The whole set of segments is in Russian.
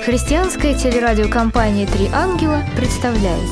Христианская телерадиокомпания «Три ангела» представляет.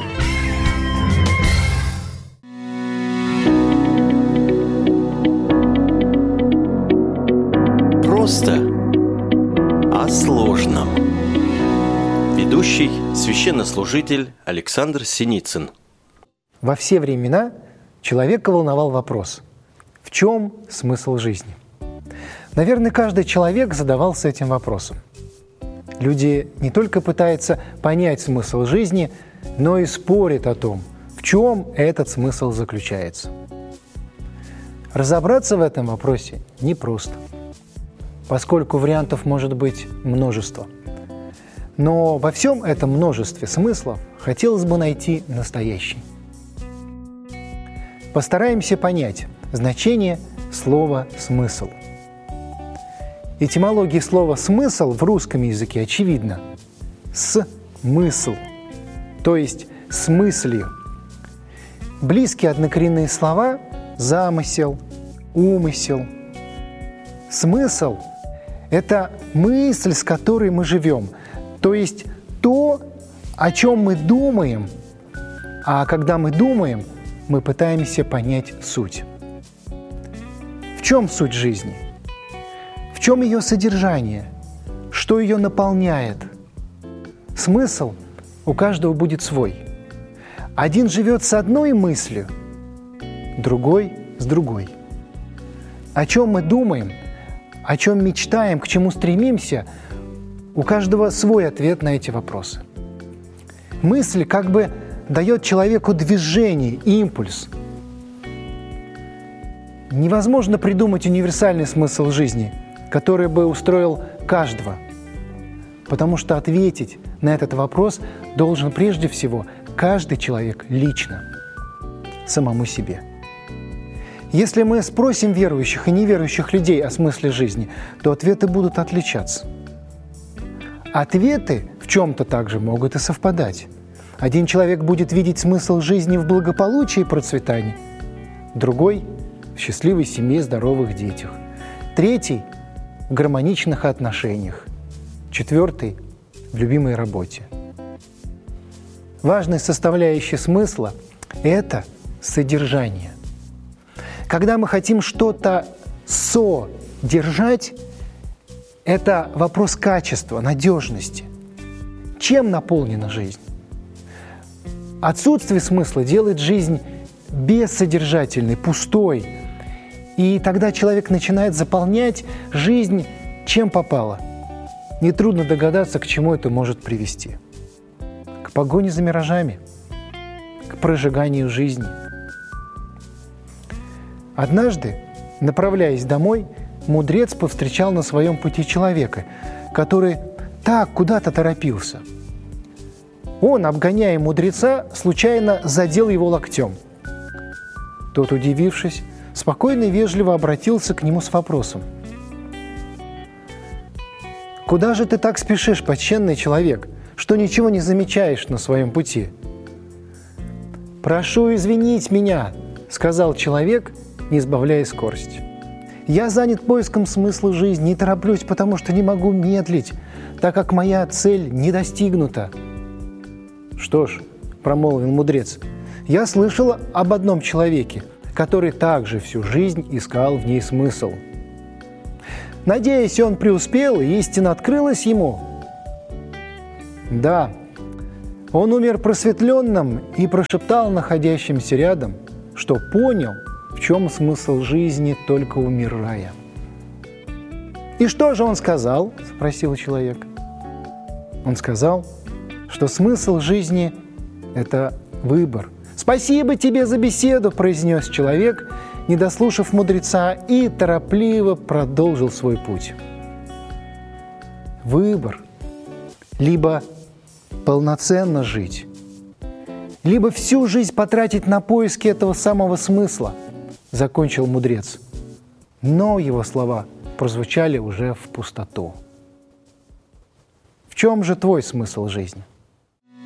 Просто о сложном. Ведущий священнослужитель Александр Синицын. Во все времена человека волновал вопрос: в чем смысл жизни? Наверное, каждый человек задавался этим вопросом. Люди не только пытаются понять смысл жизни, но и спорят о том, в чем этот смысл заключается. Разобраться в этом вопросе непросто, поскольку вариантов может быть множество. Но во всем этом множестве смыслов хотелось бы найти настоящий. Постараемся понять значение слова «смысл». Этимология слова «смысл» в русском языке очевидна. «Смысл», то есть «с мыслью». Близкие однокоренные слова «замысел», «умысел». Смысл – это мысль, с которой мы живем, то есть то, о чем мы думаем, а когда мы думаем, мы пытаемся понять суть. В чем суть жизни? В чем ее содержание? Что ее наполняет? Смысл у каждого будет свой. Один живет с одной мыслью, другой – с другой. О чем мы думаем, о чем мечтаем, к чему стремимся, у каждого свой ответ на эти вопросы. Мысль как бы дает человеку движение, импульс. Невозможно придумать универсальный смысл жизни, который бы устроил каждого, потому что ответить на этот вопрос должен прежде всего каждый человек лично, самому себе. Если мы спросим верующих и неверующих людей о смысле жизни, то ответы будут отличаться. Ответы в чем-то также могут и совпадать. Один человек будет видеть смысл жизни в благополучии и процветании, другой – в счастливой семье, здоровых детях, третий – в гармоничных отношениях, четвертый – в любимой работе. Важной составляющей смысла – это содержание. Когда мы хотим что-то содержать, это вопрос качества, надежности. Чем наполнена жизнь? Отсутствие смысла делает жизнь бессодержательной, пустой. И тогда человек начинает заполнять жизнь чем попало. Нетрудно догадаться, к чему это может привести. К погоне за миражами, к прожиганию жизни. Однажды, направляясь домой, мудрец повстречал на своем пути человека, который так куда-то торопился. Он, обгоняя мудреца, случайно задел его локтем. Тот, удивившись, спокойно и вежливо обратился к нему с вопросом: «Куда же ты так спешишь, почтенный человек, что ничего не замечаешь на своем пути?» «Прошу извинить меня», — сказал человек, не сбавляя скорости. «Я занят поиском смысла жизни и тороплюсь, потому что не могу медлить, так как моя цель не достигнута». «Что ж», — промолвил мудрец, — «я слышал об одном человеке, который также всю жизнь искал в ней смысл. Надеюсь, он преуспел, и истина открылась ему». «Да, он умер просветленным и прошептал находящимся рядом, что понял, в чем смысл жизни, только умирая». «И что же он сказал?» – спросил человек. Он сказал, что смысл жизни – это выбор. «Спасибо тебе за беседу», – произнес человек, не дослушав мудреца, и торопливо продолжил свой путь. Выбор. Либо полноценно жить, либо всю жизнь потратить на поиски этого самого смысла, закончил мудрец. Но его слова прозвучали уже в пустоту. В чем же твой смысл жизни?